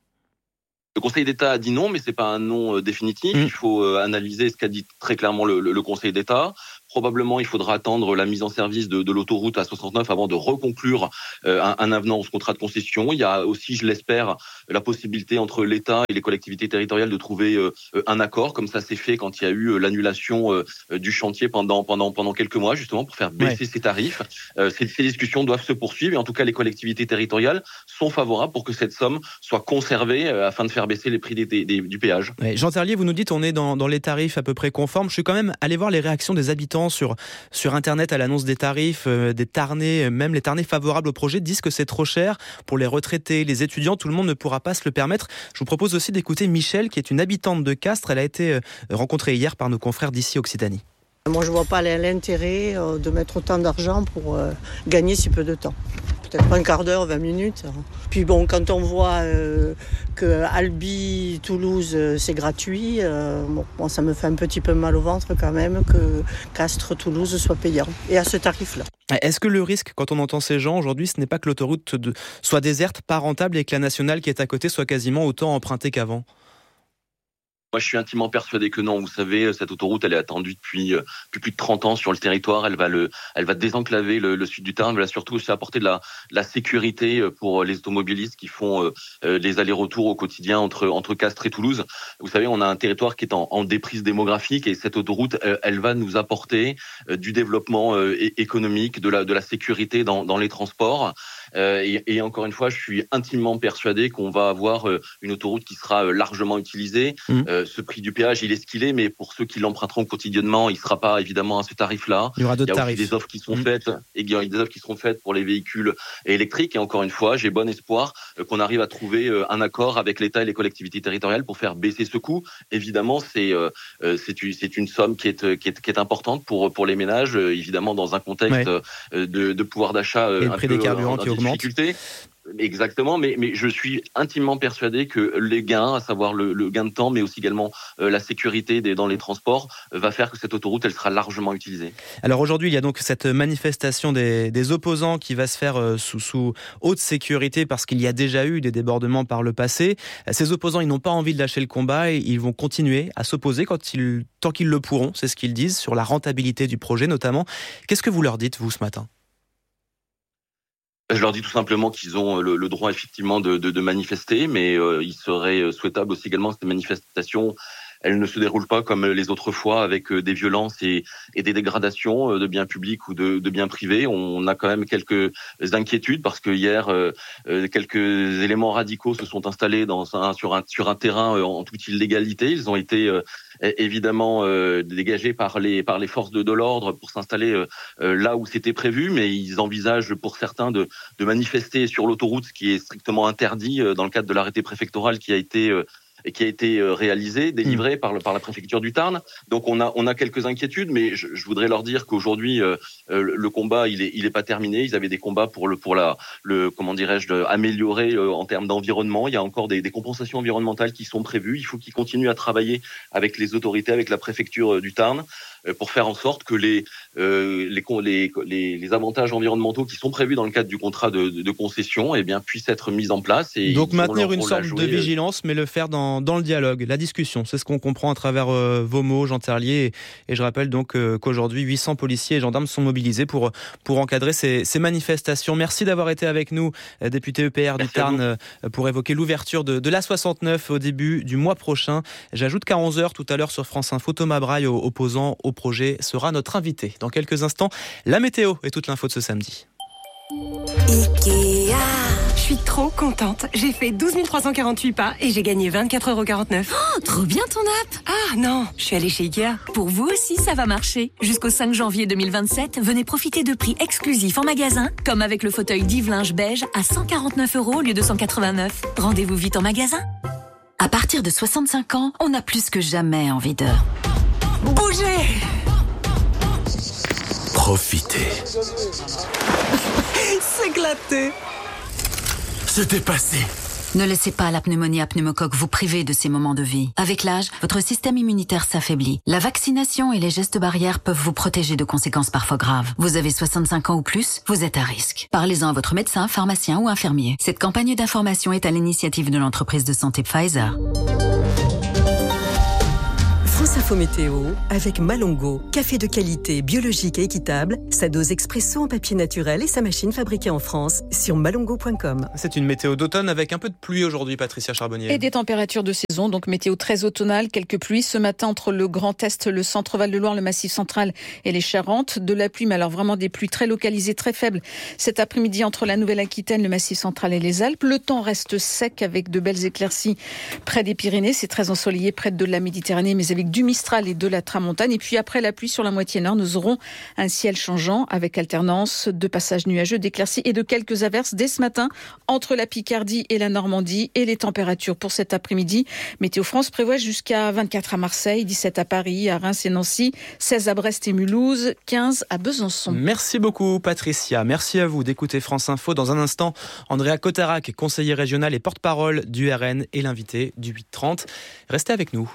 Le Conseil d'État a dit non, mais c'est pas un non définitif. Mmh. Il faut euh, analyser ce qu'a dit très clairement le, le, le Conseil d'État. Probablement, il faudra attendre la mise en service de, de l'autoroute A soixante-neuf avant de reconclure euh, un, un avenant au contrat de concession. Il y a aussi, je l'espère, la possibilité entre l'État et les collectivités territoriales de trouver euh, un accord, comme ça s'est fait quand il y a eu euh, l'annulation euh, du chantier pendant pendant pendant quelques mois, justement pour faire baisser ouais. ces tarifs. Euh, ces, ces discussions doivent se poursuivre et en tout cas, les collectivités territoriales sont favorables pour que cette somme soit conservée euh, afin de faire baisser les prix des, des, des, du péage. Ouais, Jean Terlier, vous nous dites on est dans, dans les tarifs à peu près conformes. Je suis quand même allé voir les réactions des habitants sur, sur Internet à l'annonce des tarifs, euh, des Tarnais, même les Tarnais favorables au projet disent que c'est trop cher pour les retraités, les étudiants, tout le monde ne pourra pas se le permettre. Je vous propose aussi d'écouter Michel, qui est une habitante de Castres. Elle a été euh, rencontrée hier par nos confrères d'ici Occitanie. Moi, je ne vois pas l'intérêt euh, de mettre autant d'argent pour euh, gagner si peu de temps. Peut-être un quart d'heure, vingt minutes. Puis bon, quand on voit euh, que Albi, Toulouse, euh, c'est gratuit, euh, bon, bon, ça me fait un petit peu mal au ventre quand même que Castres, Toulouse soit payant. Et à ce tarif-là. Est-ce que le risque, quand on entend ces gens aujourd'hui, ce n'est pas que l'autoroute de, soit déserte, pas rentable et que la nationale qui est à côté soit quasiment autant empruntée qu'avant ? Moi, je suis intimement persuadé que non. Vous savez, cette autoroute, elle est attendue depuis, euh, depuis plus de trente ans sur le territoire. Elle va le, elle va désenclaver le, le sud du Tarn. Elle va surtout aussi apporter de la, la sécurité pour les automobilistes qui font euh, les allers-retours au quotidien entre, entre Castres et Toulouse. Vous savez, on a un territoire qui est en, en déprise démographique et cette autoroute, euh, elle va nous apporter euh, du développement euh, économique, de la, de la sécurité dans, dans les transports. Euh, et, et encore une fois, je suis intimement persuadé qu'on va avoir euh, une autoroute qui sera euh, largement utilisée. Mmh. Euh, ce prix du péage, il est ce qu'il est, mais pour ceux qui l'emprunteront quotidiennement, il ne sera pas évidemment à ce tarif-là. Il y aura d'autres tarifs. Il y a aussi des offres qui seront mmh. faites, et il y a des offres qui seront faites pour les véhicules électriques. Et encore une fois, j'ai bon espoir euh, qu'on arrive à trouver euh, un accord avec l'État et les collectivités territoriales pour faire baisser ce coût. Évidemment, c'est euh, c'est une, c'est une somme qui est, qui est qui est importante pour pour les ménages, euh, évidemment dans un contexte ouais. euh, de, de pouvoir d'achat euh, et le prix des carburants qui augmente. Exactement, mais, mais je suis intimement persuadé que les gains, à savoir le, le gain de temps, mais aussi également euh, la sécurité des, dans les transports, euh, va faire que cette autoroute, elle sera largement utilisée. Alors aujourd'hui, il y a donc cette manifestation des, des opposants qui va se faire euh, sous, sous haute sécurité parce qu'il y a déjà eu des débordements par le passé. Ces opposants, ils n'ont pas envie de lâcher le combat et ils vont continuer à s'opposer quand ils, tant qu'ils le pourront, c'est ce qu'ils disent, sur la rentabilité du projet notamment. Qu'est-ce que vous leur dites, vous, ce matin ? Je leur dis tout simplement qu'ils ont le, le droit effectivement de, de, de manifester, mais euh, il serait souhaitable aussi également que ces manifestations, elles ne se déroulent pas comme les autres fois avec des violences et, et des dégradations de biens publics ou de, de biens privés. On a quand même quelques inquiétudes parce que hier, euh, quelques éléments radicaux se sont installés dans un, sur, un, sur un terrain en toute illégalité. Ils ont été euh, évidemment euh, dégagés par les, par les forces de, de l'ordre pour s'installer euh, là où c'était prévu, mais ils envisagent pour certains de, de manifester sur l'autoroute, ce qui est strictement interdit euh, dans le cadre de l'arrêté préfectoral qui a été euh, et qui a été réalisé, délivré mmh. par, le, par la préfecture du Tarn. Donc on a, on a quelques inquiétudes, mais je, je voudrais leur dire qu'aujourd'hui euh, le combat il est, il est pas terminé. Ils avaient des combats pour le, pour la, le, comment dirais-je, de, améliorer euh, en termes d'environnement. Il y a encore des, des compensations environnementales qui sont prévues. Il faut qu'ils continuent à travailler avec les autorités, avec la préfecture du Tarn, euh, pour faire en sorte que les, euh, les, les, les, les avantages environnementaux qui sont prévus dans le cadre du contrat de, de, de concession, eh bien puissent être mis en place. Et donc maintenir une sorte de vigilance, mais le faire dans dans le dialogue, la discussion. C'est ce qu'on comprend à travers euh, vos mots, Jean Terlier. Et, et je rappelle donc euh, qu'aujourd'hui, huit cents policiers et gendarmes sont mobilisés pour, pour encadrer ces, ces manifestations. Merci d'avoir été avec nous, euh, député E P R du Tarn, euh, pour évoquer l'ouverture de, de l'A soixante-neuf au début du mois prochain. J'ajoute qu'à onze heures, tout à l'heure sur France Info, Thomas Braille, opposant au projet, sera notre invité. Dans quelques instants, la météo et toute l'info de ce samedi. Ikea. suis trop contente. J'ai fait douze mille trois cent quarante-huit pas et j'ai gagné vingt-quatre euros quarante-neuf. Oh, trop bien ton app. Ah non, je suis allée chez Ikea. Pour vous aussi, ça va marcher. Jusqu'au cinq janvier deux mille vingt-sept, venez profiter de prix exclusifs en magasin, comme avec le fauteuil Div Linge beige à cent quarante-neuf euros au lieu de cent quatre-vingt-neuf. Rendez-vous vite en magasin. À partir de soixante-cinq ans, on a plus que jamais envie de... bouger. Profiter. S'éclater. Se dépasser. Ne laissez pas la pneumonie à pneumocoque vous priver de ces moments de vie. Avec l'âge, votre système immunitaire s'affaiblit. La vaccination et les gestes barrières peuvent vous protéger de conséquences parfois graves. Vous avez soixante-cinq ans ou plus, vous êtes à risque. Parlez-en à votre médecin, pharmacien ou infirmier. Cette campagne d'information est à l'initiative de l'entreprise de santé Pfizer. France Info Météo avec Malongo, café de qualité, biologique et équitable, sa dose expresso en papier naturel et sa machine fabriquée en France sur malongo point com. C'est une météo d'automne avec un peu de pluie aujourd'hui, Patricia Charbonnier. Et des températures de saison, donc météo très automnale, quelques pluies ce matin entre le Grand Est, le centre Val-de-Loire, le Massif central et les Charentes. De la pluie, mais alors vraiment des pluies très localisées, très faibles. Cet après-midi entre la Nouvelle-Aquitaine, le Massif central et les Alpes. Le temps reste sec avec de belles éclaircies près des Pyrénées. C'est très ensoleillé près de la Méditerranée, mais avec du Mistral et de la Tramontane. Et puis après la pluie sur la moitié nord, nous aurons un ciel changeant avec alternance de passages nuageux, d'éclaircies et de quelques averses dès ce matin entre la Picardie et la Normandie. Et les températures pour cet après-midi, Météo France prévoit jusqu'à vingt-quatre à Marseille, dix-sept à Paris, à Reims et Nancy, seize à Brest et Mulhouse, quinze à Besançon. Merci beaucoup Patricia, merci à vous d'écouter France Info. Dans un instant, Andrea Cotarac, conseiller régional et porte-parole du R N et l'invité du huit trente. Restez avec nous.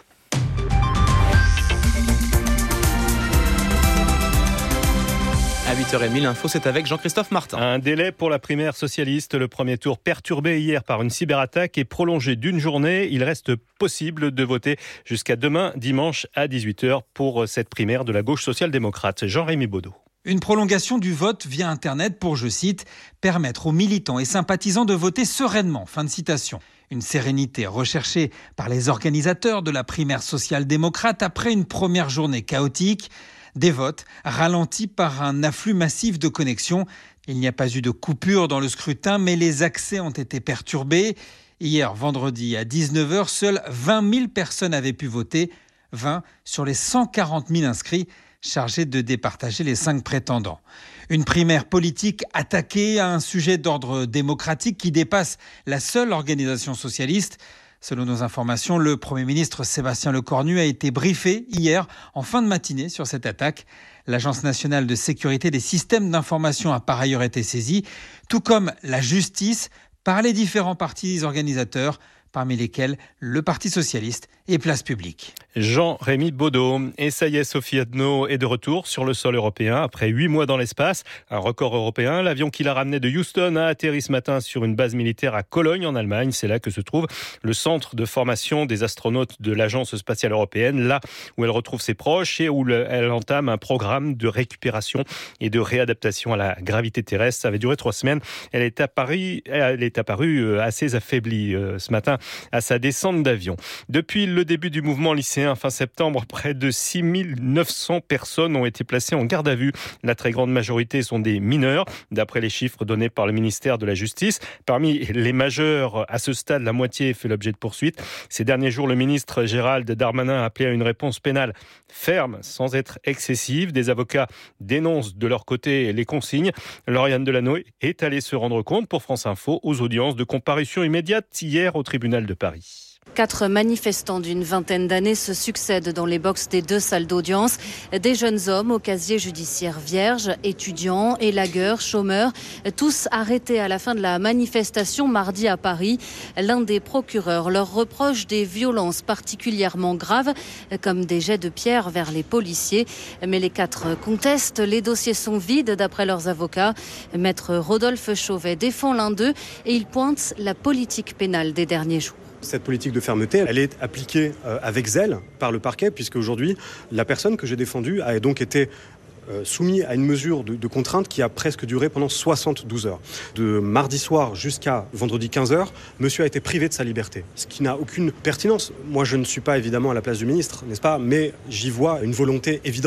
À huit heures trente, l'info, c'est avec Jean-Christophe Martin. Un délai pour la primaire socialiste. Le premier tour perturbé hier par une cyberattaque est prolongé d'une journée. Il reste possible de voter jusqu'à demain, dimanche, à dix-huit heures pour cette primaire de la gauche social-démocrate. Jean-Rémy Baudot. Une prolongation du vote via Internet pour, je cite, « permettre aux militants et sympathisants de voter sereinement ». Fin de citation. Une sérénité recherchée par les organisateurs de la primaire social-démocrate après une première journée chaotique. Des votes ralentis par un afflux massif de connexions. Il n'y a pas eu de coupure dans le scrutin, mais les accès ont été perturbés. Hier, vendredi, à dix-neuf heures, seules vingt mille personnes avaient pu voter. vingt sur les cent quarante mille inscrits chargés de départager les cinq prétendants. Une primaire politique attaquée à un sujet d'ordre démocratique qui dépasse la seule organisation socialiste. Selon nos informations, le Premier ministre Sébastien Lecornu a été briefé hier en fin de matinée sur cette attaque. L'Agence nationale de sécurité des systèmes d'information a par ailleurs été saisie, tout comme la justice par les différents partis organisateurs, parmi lesquels le Parti socialiste et Place publique. Jean-Rémy Baudot. Et ça y est, Sophie Adno est de retour sur le sol européen après huit mois dans l'espace. Un record européen. L'avion qui l'a ramené de Houston a atterri ce matin sur une base militaire à Cologne en Allemagne. C'est là que se trouve le centre de formation des astronautes de l'Agence spatiale européenne, là où elle retrouve ses proches et où elle entame un programme de récupération et de réadaptation à la gravité terrestre. Ça avait duré trois semaines. Elle est apparue, elle est apparue assez affaiblie ce matin à sa descente d'avion. Depuis le début du mouvement lycéen fin septembre, près de six mille neuf cents personnes ont été placées en garde à vue. La très grande majorité sont des mineurs, d'après les chiffres donnés par le ministère de la Justice. Parmi les majeurs, à ce stade, la moitié fait l'objet de poursuites. Ces derniers jours, le ministre Gérald Darmanin a appelé à une réponse pénale ferme, sans être excessive. Des avocats dénoncent de leur côté les consignes. Lauriane Delanoë est allée se rendre compte pour France Info aux audiences de comparution immédiate hier au tribunal de Paris. Quatre manifestants d'une vingtaine d'années se succèdent dans les boxes des deux salles d'audience. Des jeunes hommes au casier judiciaire vierge, étudiants, élagueurs, chômeurs, tous arrêtés à la fin de la manifestation mardi à Paris. L'un des procureurs leur reproche des violences particulièrement graves, comme des jets de pierre vers les policiers. Mais les quatre contestent. Les dossiers sont vides d'après leurs avocats. Maître Rodolphe Chauvet défend l'un d'eux et il pointe la politique pénale des derniers jours. Cette politique de fermeté, elle est appliquée avec zèle par le parquet, puisque aujourd'hui, la personne que j'ai défendue a donc été soumise à une mesure de, de contrainte qui a presque duré pendant soixante-douze heures. De mardi soir jusqu'à vendredi quinze heures, monsieur a été privé de sa liberté, ce qui n'a aucune pertinence. Moi, je ne suis pas évidemment à la place du ministre, n'est-ce pas ? Mais j'y vois une volonté évidente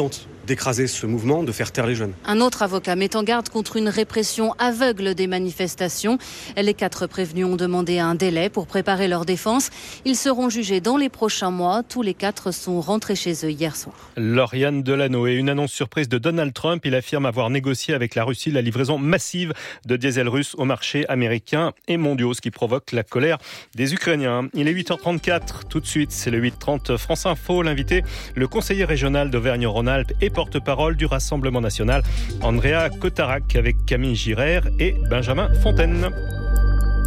d'écraser ce mouvement, de faire taire les jeunes. Un autre avocat met en garde contre une répression aveugle des manifestations. Les quatre prévenus ont demandé un délai pour préparer leur défense. Ils seront jugés dans les prochains mois. Tous les quatre sont rentrés chez eux hier soir. Lauriane Delano, et une annonce surprise de Donald Trump. Il affirme avoir négocié avec la Russie la livraison massive de diesel russe au marché américain et mondiaux, ce qui provoque la colère des Ukrainiens. Il est huit heures trente-quatre. Tout de suite, c'est le huit trente France Info. L'invité, le conseiller régional d'Auvergne-Rhône-Alpes et porte-parole du Rassemblement national, Andrea Cotarac, avec Camille Girard et Benjamin Fontaine.